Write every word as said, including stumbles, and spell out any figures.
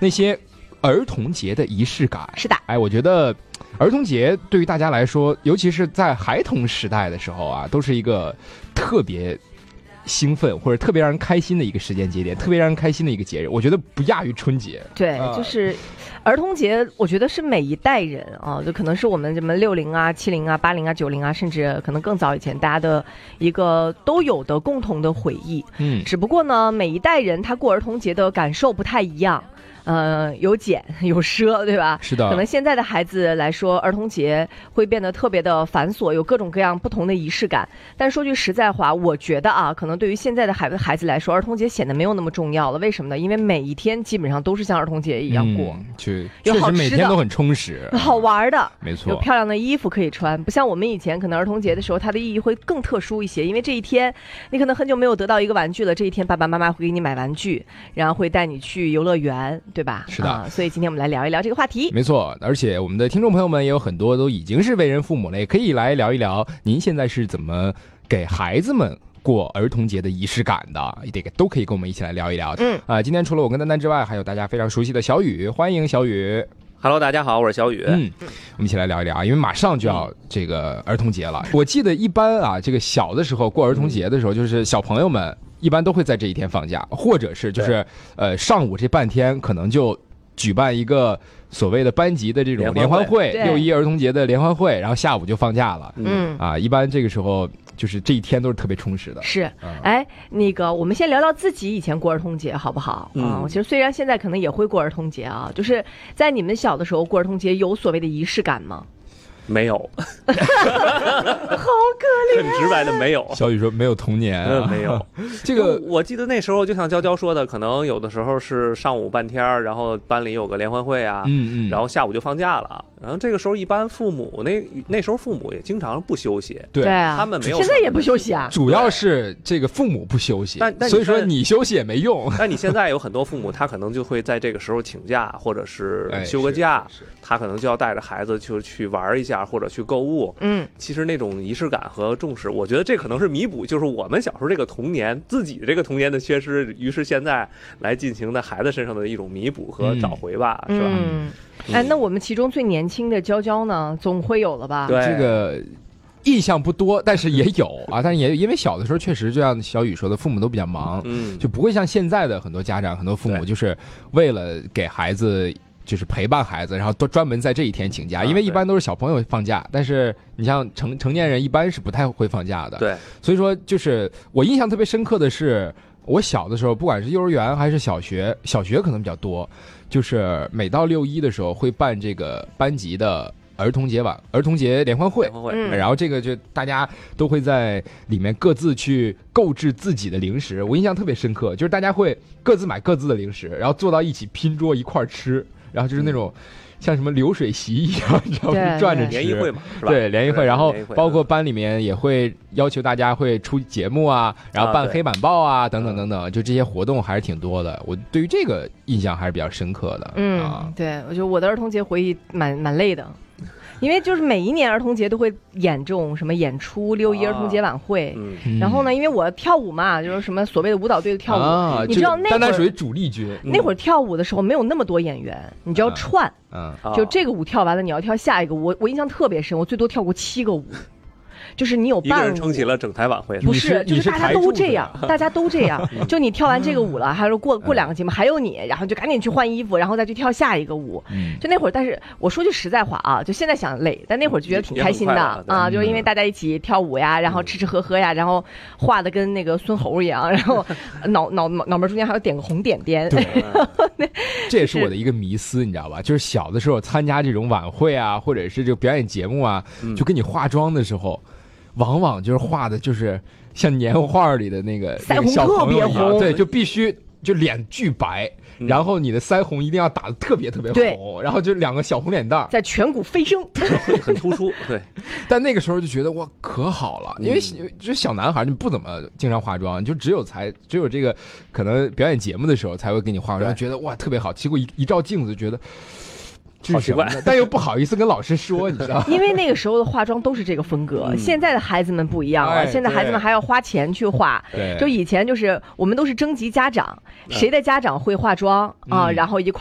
那些儿童节的仪式感。 是的， 哎，我觉得儿童节对于大家来说，尤其是在孩童时代的时候啊，都是一个特别兴奋或者特别让人开心的一个时间节点，特别让人开心的一个节日，我觉得不亚于春节。 对， 啊、 就是儿童节，我觉得是每一代人啊，就可能是我们什么六零啊、七零啊、八零啊、九零啊，甚至可能更早以前大家的一个都有的共同的回忆。 嗯， 只不过呢，每一代人他过儿童节的感受不太一样。呃，有俭有奢，对吧？ 是的。 可能现在的孩子来说，儿童节会变得特别的繁琐，有各种各样不同的仪式感。但说句实在话，我觉得啊，可能对于现在的孩子孩子来说，儿童节显得没有那么重要了。为什么呢？因为每一天基本上都是像儿童节一样过， 嗯、去有好吃的， 确实每天都很充实， 好玩的， 没错， 有漂亮的衣服可以穿。不像我们以前，可能儿童节的时候，它的意义会更特殊一些，因为这一天你可能很久没有得到一个玩具了，这一天爸爸妈妈会给你买玩具，然后会带你去游乐园，对吧？ 是的。 啊，所以今天我们来聊一聊这个话题。 没错，而且我们的听众朋友们也有很多都已经是为人父母了，也可以来聊一聊您现在是怎么给孩子们过儿童节的仪式感的，这个都可以跟我们一起来聊一聊。 嗯啊、呃，今天除了我跟丹丹之外，还有大家非常熟悉的小雨，欢迎小雨。 Hello， 大家好，我是小雨。 嗯，我们一起来聊一聊啊，因为马上就要这个儿童节了。我记得一般啊，这个小的时候过儿童节的时候，就是小朋友们一般都会在这一天放假，或者是就是呃上午这半天可能就举办一个所谓的班级的这种联欢会，六一儿童节的联欢会，然后下午就放假了。 嗯啊，一般这个时候就是这一天都是特别充实的。 是， 嗯、 哎，那个我们先聊聊自己以前过儿童节好不好？ 嗯， 啊，其实虽然现在可能也会过儿童节啊，就是在你们小的时候过儿童节有所谓的仪式感吗？ 没有， 好可怜， 很直白的没有。 小雨说没有童年、啊嗯，没有。 这个我记得那时候就像娇娇说的，可能有的时候是上午半天，然后班里有个联欢会啊， 嗯嗯， 然后下午就放假了。然后这个时候一般父母那那时候父母也经常不休息， 对啊， 他们没有， 现在也不休息啊。 主要是这个父母不休息， 但但所以说你休息也没用。 但你现在有很多父母，他可能就会在这个时候请假，或者是休个假， 哎、 他可能就要带着孩子就去玩一下，或者去购物。 嗯， 其实那种仪式感和重视，我觉得这可能是弥补，就是我们小时候这个童年自己这个童年的缺失，于是现在来进行在孩子身上的一种弥补和找回吧， 嗯、 是吧？ 嗯，哎，那我们其中最年轻的娇娇呢，总会有了吧？ 对， 这个印象不多，但是也有啊，但是也因为小的时候确实就像小雨说的，父母都比较忙， 嗯， 就不会像现在的很多家长、很多父母，就是为了给孩子。就是陪伴孩子，然后都专门在这一天请假，因为一般都是小朋友放假，但是你像成成年人一般是不太会放假的。 对， 所以说就是我印象特别深刻的是，我小的时候，不管是幼儿园还是小学，小学可能比较多，就是每到六一的时候会办这个班级的儿童节晚儿童节联欢会， 联欢会嗯、 然后这个就大家都会在里面各自去购置自己的零食，我印象特别深刻，就是大家会各自买各自的零食，然后坐到一起拼桌一块吃。然后就是那种像什么流水席一样，你知道吗？转着吃。 联谊会嘛，是吧？ 对，联谊会。然后包括班里面也会要求大家会出节目啊，然后办黑板报啊，等等等等，就这些活动还是挺多的。我对于这个印象还是比较深刻的。 嗯， 啊、 对，我觉得我的儿童节回忆蛮蛮累的。因为就是每一年儿童节都会演这种什么演出，六一儿童节晚会、 啊嗯、然后呢因为我跳舞嘛，就是什么所谓的舞蹈队的跳舞、 啊、 你知道那会儿单单属于主力军， 那会儿跳舞的时候没有那么多演员，你就要串、 嗯嗯、就这个舞跳完了你要跳下一个舞，我我印象特别深，我最多跳过七个舞，就是你有伴舞， 一个人撑起了整台晚会， 不是，就是大家都这样，大家都这样，就你跳完这个舞了，还是过过两个节目还有你，然后就赶紧去换衣服，然后再去跳下一个舞。 嗯、 就那会儿，但是我说句实在话啊，就现在想累，但那会儿就觉得挺开心的啊，就是因为大家一起跳舞呀，然后吃吃喝喝呀，然后画的跟那个孙猴一样，然后脑脑脑门中间还要点个红点点。 对，这也是我的一个迷思，你知道吧？就是小的时候参加这种晚会啊，或者是这个表演节目啊，就跟你化妆的时候。往往就是画的就是像年画里的那个腮红特别红， 对，就必须就脸巨白，嗯、然后你的腮红一定要打得特别特别红，然后就两个小红脸蛋在颧骨飞升， 很突出。对， 但那个时候就觉得哇可好了，因为就是小男孩你不怎么经常化妆，就只有才只有这个可能表演节目的时候才会给你化妆，觉得哇特别好，结果一一照镜子觉得。 好奇怪， 但又不好意思跟老师说，你知道？ 因为那个时候的化妆都是这个风格，嗯、现在的孩子们不一样了， 哎、 现在孩子们还要花钱去化。就以前就是我们都是征集家长，谁的家长会化妆、嗯、啊，然后一块